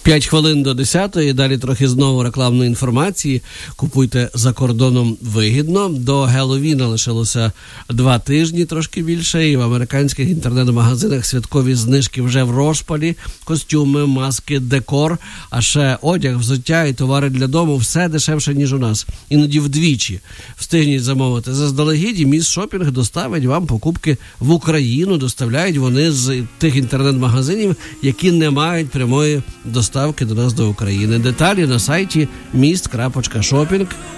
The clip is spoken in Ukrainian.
5 хвилин до 10-ї, далі трохи знову рекламної інформації. Купуйте за кордоном вигідно. До Геловіна лишилося 2 тижні, трошки більше, і в американських інтернет-магазинах святкові знижки вже в розпалі. Костюми, маски, декор, а ще одяг, взуття і товари для дому. Все дешевше, ніж у нас. Іноді вдвічі. Встигніть замовити заздалегідь, і Міс Шопінг доставить вам покупки в Україну. Доставляють вони з тих інтернет-магазинів, які не мають прямої доставки до нас, до України. Деталі на сайті mist.shopping.